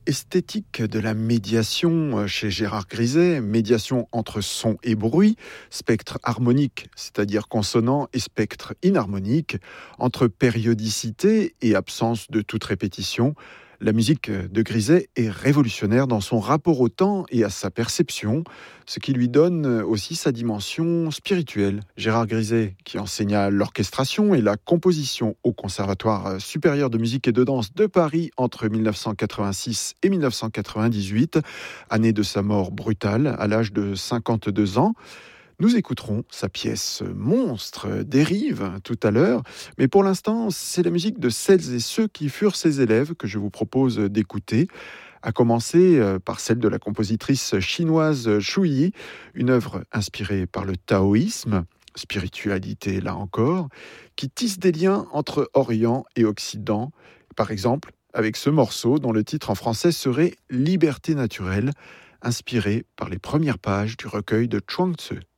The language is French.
esthétique de la médiation chez Gérard Griset, médiation entre son et bruit, spectre harmonique, c'est-à-dire consonant, et spectre inharmonique, entre périodicité et absence de toute répétition. La musique de Griset est révolutionnaire dans son rapport au temps et à sa perception, ce qui lui donne aussi sa dimension spirituelle. Gérard Griset, qui enseigna l'orchestration et la composition au Conservatoire supérieur de musique et de danse de Paris entre 1986 et 1998, année de sa mort brutale à l'âge de 52 ans. Nous écouterons sa pièce Monstre dérive tout à l'heure, mais pour l'instant, c'est la musique de celles et ceux qui furent ses élèves que je vous propose d'écouter, à commencer par celle de la compositrice chinoise Xu Yi, une œuvre inspirée par le taoïsme, spiritualité là encore, qui tisse des liens entre Orient et Occident, par exemple avec ce morceau dont le titre en français serait Liberté naturelle, inspiré par les premières pages du recueil de Chuang Tzu.